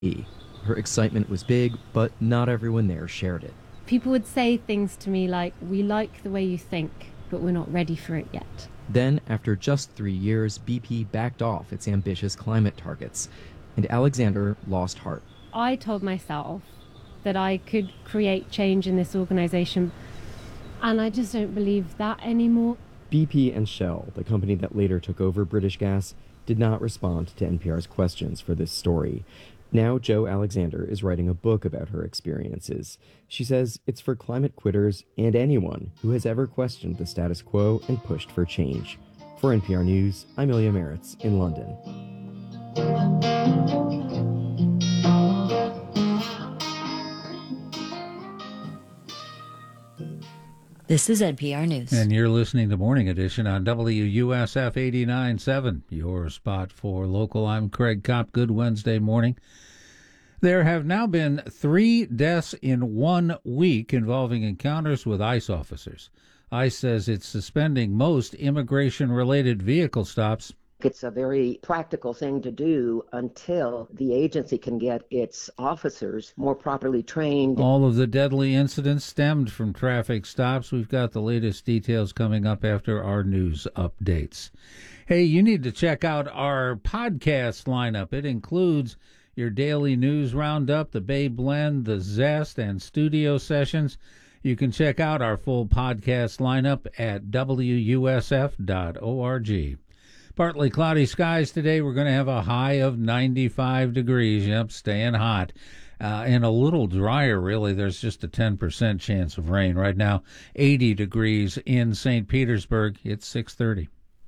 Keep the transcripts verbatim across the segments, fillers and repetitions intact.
Her excitement was big, but not everyone there shared it. People would say things to me like, "We like the way you think, but we're not ready for it yet." Then, after just three years, B P backed off its ambitious climate targets, and Alexander lost heart. I told myself that I could create change in this organization, and I just don't believe that anymore. B P and Shell, the company that later took over British Gas, did not respond to N P R's questions for this story. Now Jo Alexander is writing a book about her experiences. She says it's for climate quitters and anyone who has ever questioned the status quo and pushed for change. For N P R News, I'm Ilya Meritz in London. This is N P R News. And you're listening to Morning Edition on W U S F eighty-nine point seven, your spot for local. I'm Craig Kopp. Good Wednesday morning. There have now been three deaths in one week involving encounters with ICE officers. ICE says it's suspending most immigration-related vehicle stops. It's a very practical thing to do until the agency can get its officers more properly trained. All of the deadly incidents stemmed from traffic stops. We've got the latest details coming up after our news updates. Hey, you need to check out our podcast lineup. It includes your daily news roundup, the Bay Blend, the Zest, and studio sessions. You can check out our full podcast lineup at W U S F dot org. Partly cloudy skies today. We're going to have a high of ninety-five degrees. Yep, staying hot. Uh, and a little drier, really. There's just a ten percent chance of rain. Right now, eighty degrees in Saint Petersburg. It's six thirty.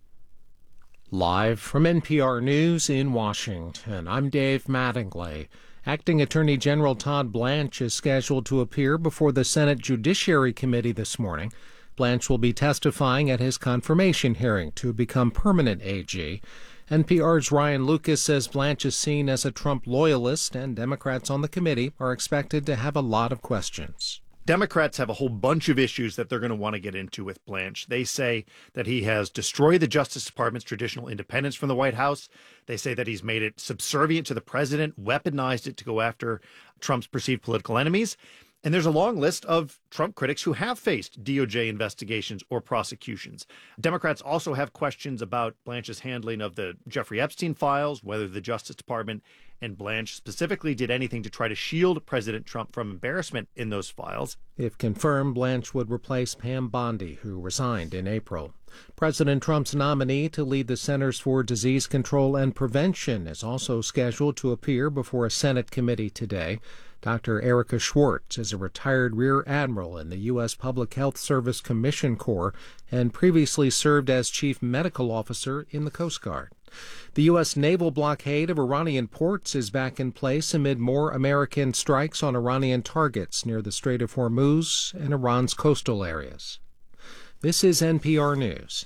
Live from N P R News in Washington, I'm Dave Mattingly. Acting Attorney General Todd Blanche is scheduled to appear before the Senate Judiciary Committee this morning. Blanche will be testifying at his confirmation hearing to become permanent A G. N P R's Ryan Lucas says Blanche is seen as a Trump loyalist, and Democrats on the committee are expected to have a lot of questions. Democrats have a whole bunch of issues that they're going to want to get into with Blanche. They say that he has destroyed the Justice Department's traditional independence from the White House. They say that he's made it subservient to the president, weaponized it to go after Trump's perceived political enemies. And there's a long list of Trump critics who have faced D O J investigations or prosecutions. Democrats also have questions about Blanche's handling of the Jeffrey Epstein files, whether the Justice Department and Blanche specifically did anything to try to shield President Trump from embarrassment in those files. If confirmed, Blanche would replace Pam Bondi, who resigned in April. President Trump's nominee to lead the Centers for Disease Control and Prevention is also scheduled to appear before a Senate committee today. Doctor Erica Schwartz is a retired Rear Admiral in the U S Public Health Service Commission Corps and previously served as Chief Medical Officer in the Coast Guard. The U S naval blockade of Iranian ports is back in place amid more American strikes on Iranian targets near the Strait of Hormuz and Iran's coastal areas. This is N P R News.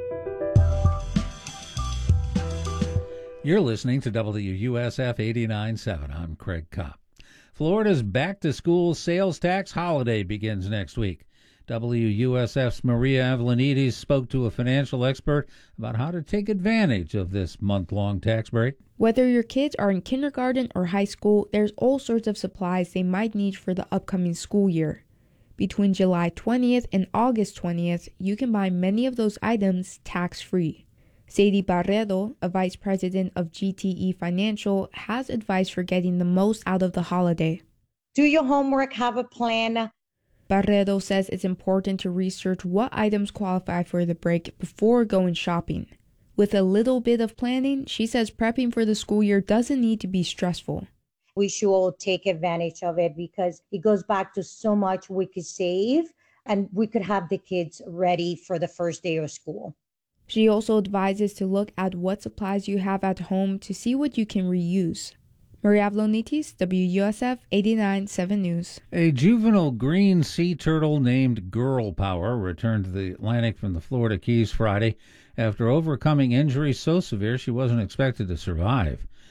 You're listening to W U S F eighty-nine point seven. I'm Craig Kopp. Florida's back-to-school sales tax holiday begins next week. W U S F's Maria Avlanides spoke to a financial expert about how to take advantage of this month-long tax break. Whether your kids are in kindergarten or high school, there's all sorts of supplies they might need for the upcoming school year. Between July twentieth and August twentieth, you can buy many of those items tax-free. Sadie Barredo, a vice president of G T E Financial, has advice for getting the most out of the holiday. Do your homework, have a plan. Barredo says it's important to research what items qualify for the break before going shopping. With a little bit of planning, she says prepping for the school year doesn't need to be stressful. We should all take advantage of it because it goes back to so much we could save and we could have the kids ready for the first day of school. She also advises to look at what supplies you have at home to see what you can reuse. Maria Avlonitis, W U S F eighty-nine point seven News. A juvenile green sea turtle named Girl Power returned to the Atlantic from the Florida Keys Friday after overcoming injuries so severe she wasn't expected to survive.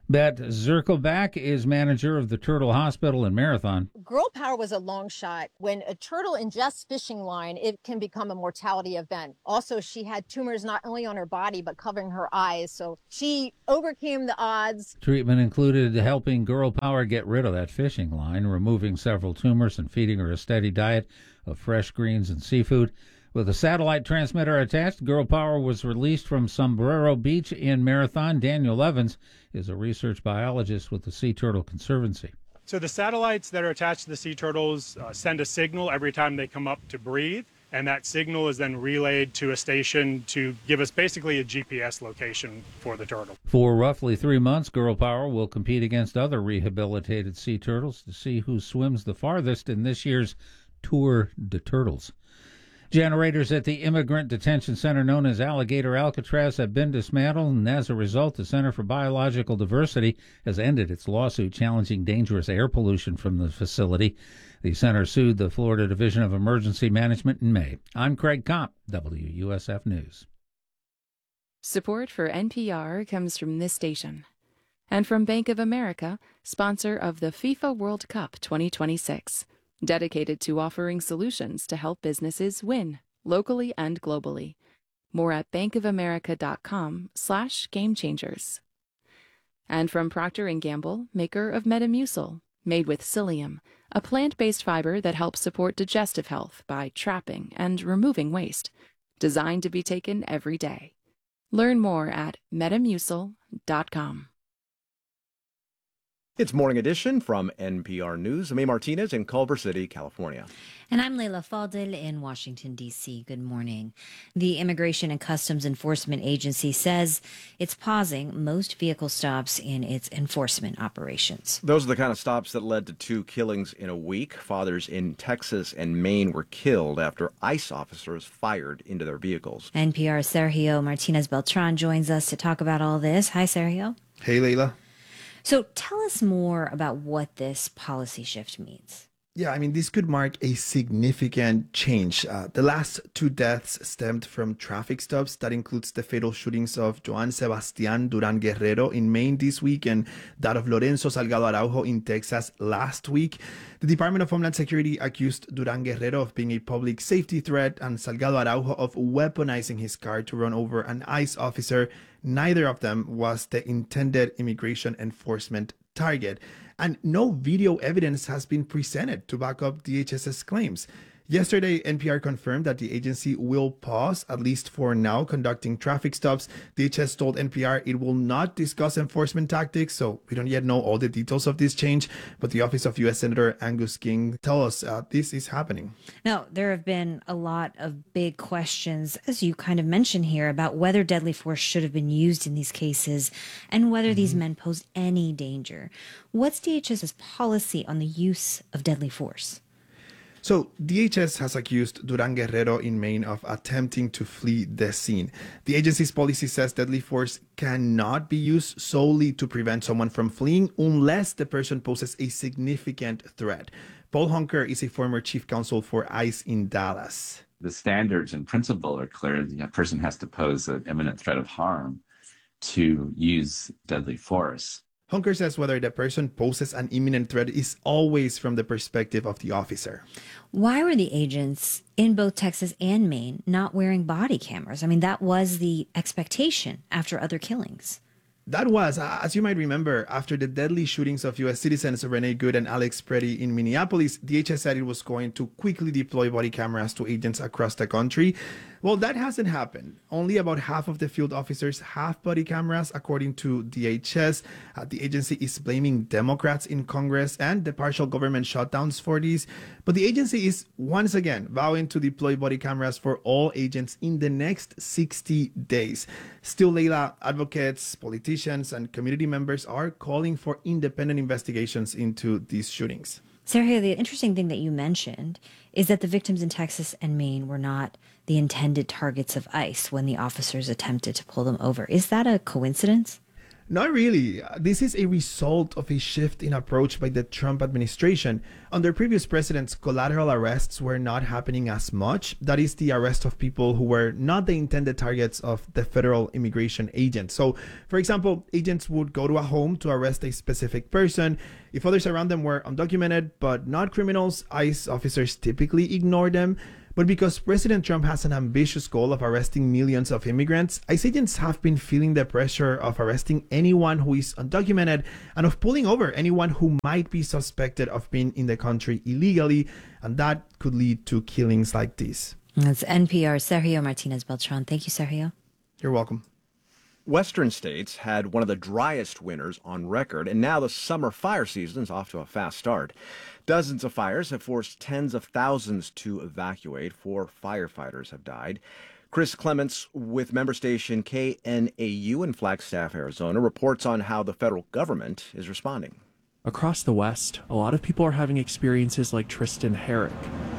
Beth Zirkelbach is manager of the Turtle Hospital in Marathon. Girl power was a long shot. When a turtle ingests fishing line, it can become a mortality event. Also, she had tumors not only on her body, but covering her eyes. So she overcame the odds. Treatment included helping Girl Power get rid of that fishing line, removing several tumors, and feeding her a steady diet of fresh greens and seafood. With a satellite transmitter attached, Girl Power was released from Sombrero Beach in Marathon. Daniel Evans is a research biologist with the Sea Turtle Conservancy. So the satellites that are attached to the sea turtles uh, send a signal every time they come up to breathe, and that signal is then relayed to a station to give us basically a G P S location for the turtle. For roughly three months, Girl Power will compete against other rehabilitated sea turtles to see who swims the farthest in this year's Tour de Turtles. Generators at the immigrant detention center known as Alligator Alcatraz have been dismantled, and as a result, the Center for Biological Diversity has ended its lawsuit challenging dangerous air pollution from the facility. The center sued the Florida Division of Emergency Management in May. I'm Craig Kopp, W U S F News. Support for N P R comes from this station and from Bank of America, sponsor of the FIFA World Cup twenty twenty-six. Dedicated to offering solutions to help businesses win, locally and globally. More at bankofamerica.com slash game changers. And from Procter and Gamble, maker of Metamucil, made with psyllium, a plant-based fiber that helps support digestive health by trapping and removing waste. Designed to be taken every day. Learn more at metamucil dot com. It's Morning Edition from N P R News. I'm A. Martinez in Culver City, California. And I'm Leila Fadel in Washington, D C. Good morning. The Immigration and Customs Enforcement Agency says it's pausing most vehicle stops in its enforcement operations. Those are the kind of stops that led to two killings in a week. Fathers in Texas and Maine were killed after ICE officers fired into their vehicles. N P R's Sergio Martinez Beltran joins us to talk about all this. Hi, Sergio. Hey, Leila. So tell us more about what this policy shift means. Yeah, I mean, this could mark a significant change. Uh, the last two deaths stemmed from traffic stops. That includes the fatal shootings of Joan Sebastián Durán Guerrero in Maine this week and that of Lorenzo Salgado Araujo in Texas last week. The Department of Homeland Security accused Durán Guerrero of being a public safety threat and Salgado Araujo of weaponizing his car to run over an ICE officer. Neither of them was the intended immigration enforcement target. And no video evidence has been presented to back up DHS's claims. Yesterday, N P R confirmed that the agency will pause, at least for now, conducting traffic stops. D H S told N P R it will not discuss enforcement tactics, so we don't yet know all the details of this change. But the office of U S Senator Angus King tell us uh, this is happening. Now, there have been a lot of big questions, as you kind of mentioned here, about whether deadly force should have been used in these cases and whether mm-hmm. these men posed any danger. What's DHS's policy on the use of deadly force? So D H S has accused Durán Guerrero in Maine of attempting to flee the scene. The agency's policy says deadly force cannot be used solely to prevent someone from fleeing unless the person poses a significant threat. Paul Hunker is a former chief counsel for ICE in Dallas. The standards and principle are clear. The person has to pose an imminent threat of harm to use deadly force. Hunker says whether the person poses an imminent threat is always from the perspective of the officer. Why were the agents in both Texas and Maine not wearing body cameras? I mean, that was the expectation after other killings. That was, as you might remember, after the deadly shootings of U S citizens Renee Good and Alex Preddy in Minneapolis, D H S said it was going to quickly deploy body cameras to agents across the country. Well, that hasn't happened. Only about half of the field officers have body cameras, according to D H S. Uh, the agency is blaming Democrats in Congress and the partial government shutdowns for these. But the agency is once again vowing to deploy body cameras for all agents in the next sixty days. Still, Leila, advocates, politicians, and community members are calling for independent investigations into these shootings. Sergio, the interesting thing that you mentioned is that the victims in Texas and Maine were not the intended targets of ICE when the officers attempted to pull them over. Is that a coincidence? Not really. This is a result of a shift in approach by the Trump administration. Under previous presidents, collateral arrests were not happening as much. That is the arrest of people who were not the intended targets of the federal immigration agents. So, for example, agents would go to a home to arrest a specific person. If others around them were undocumented but not criminals, ICE officers typically ignore them. But because President Trump has an ambitious goal of arresting millions of immigrants, ICE agents have been feeling the pressure of arresting anyone who is undocumented and of pulling over anyone who might be suspected of being in the country illegally, and that could lead to killings like this. That's N P R's Sergio Martinez Beltran. Thank you, Sergio. You're welcome. Western states had one of the driest winters on record, and now the summer fire season is off to a fast start. Dozens of fires have forced tens of thousands to evacuate. Four firefighters have died. Chris Clements with member station K N A U in Flagstaff, Arizona, reports on how the federal government is responding. Across the West, a lot of people are having experiences like Tristan Herrick.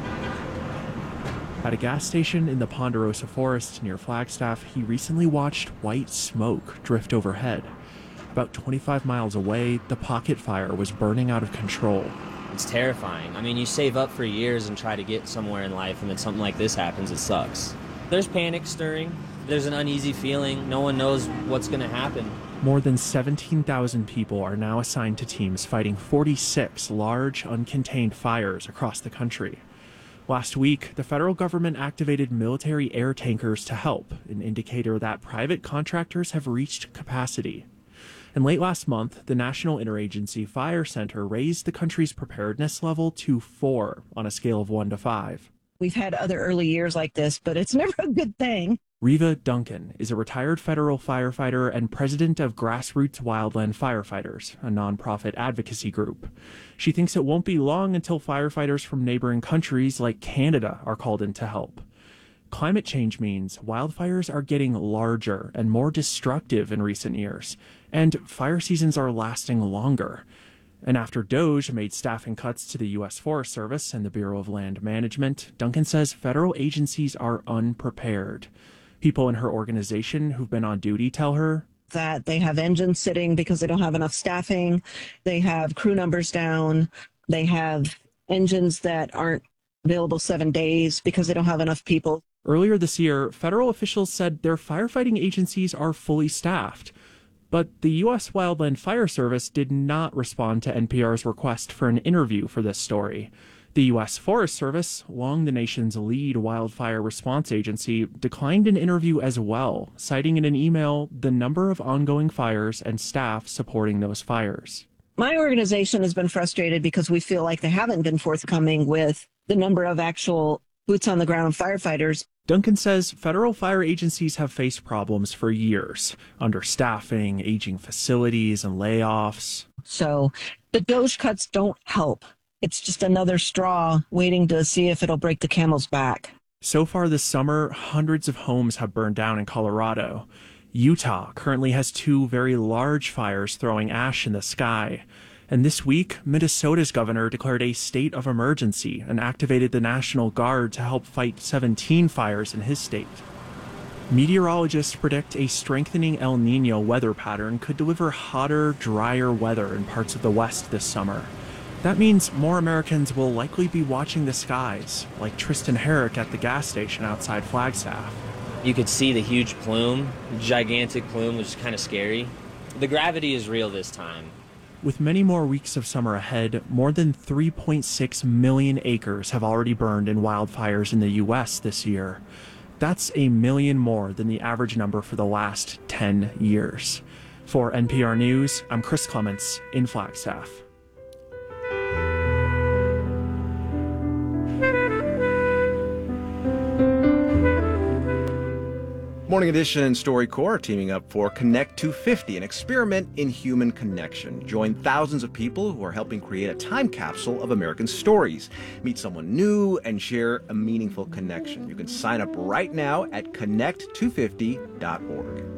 At a gas station in the Ponderosa Forest near Flagstaff, he recently watched white smoke drift overhead. About twenty-five miles away, the pocket fire was burning out of control. It's terrifying. I mean, you save up for years and try to get somewhere in life, and then something like this happens, it sucks. There's panic stirring. There's an uneasy feeling. No one knows what's going to happen. More than seventeen thousand people are now assigned to teams fighting forty-six large, uncontained fires across the country. Last week, the federal government activated military air tankers to help, an indicator that private contractors have reached capacity. And late last month, the National Interagency Fire Center raised the country's preparedness level to four on a scale of one to five. We've had other early years like this, but it's never a good thing. Riva Duncan is a retired federal firefighter and president of Grassroots Wildland Firefighters, a nonprofit advocacy group. She thinks it won't be long until firefighters from neighboring countries like Canada are called in to help. Climate change means wildfires are getting larger and more destructive in recent years, and fire seasons are lasting longer. And after DOGE made staffing cuts to the U S Forest Service and the Bureau of Land Management, Duncan says federal agencies are unprepared. People in her organization who've been on duty tell her that they have engines sitting because they don't have enough staffing. They have crew numbers down. They have engines that aren't available seven days because they don't have enough people. Earlier this year, federal officials said their firefighting agencies are fully staffed. But the U S Wildland Fire Service did not respond to N P R's request for an interview for this story. The U S Forest Service, long the nation's lead wildfire response agency, declined an interview as well, citing in an email the number of ongoing fires and staff supporting those fires. My organization has been frustrated because we feel like they haven't been forthcoming with the number of actual boots on the ground firefighters. Duncan says federal fire agencies have faced problems for years, understaffing, aging facilities, and layoffs. So the DOGE cuts don't help. It's just another straw waiting to see if it'll break the camel's back. So far this summer, hundreds of homes have burned down in Colorado. Utah currently has two very large fires throwing ash in the sky. And this week, Minnesota's governor declared a state of emergency and activated the National Guard to help fight seventeen fires in his state. Meteorologists predict a strengthening El Niño weather pattern could deliver hotter, drier weather in parts of the West this summer. That means more Americans will likely be watching the skies, like Tristan Herrick at the gas station outside Flagstaff. You could see the huge plume, gigantic plume, which is kind of scary. The gravity is real this time. With many more weeks of summer ahead, more than three point six million acres have already burned in wildfires in the U S this year. That's a million more than the average number for the last ten years. For N P R News, I'm Chris Clements in Flagstaff. Morning Edition and StoryCorps teaming up for Connect two fifty, an experiment in human connection. Join thousands of people who are helping create a time capsule of American stories. Meet someone new and share a meaningful connection. You can sign up right now at connect two fifty dot org.